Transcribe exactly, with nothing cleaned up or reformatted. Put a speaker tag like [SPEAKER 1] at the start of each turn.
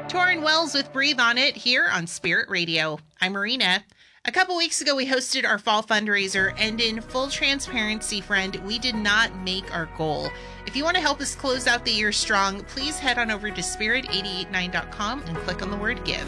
[SPEAKER 1] Torrin Wells with Breathe On It here on Spirit Radio. I'm Marina. A couple weeks ago, we hosted our fall fundraiser, and in full transparency, friend, we did not make our goal. If you want to help us close out the year strong, please head on over to spirit eight eight nine dot com and click on the word give.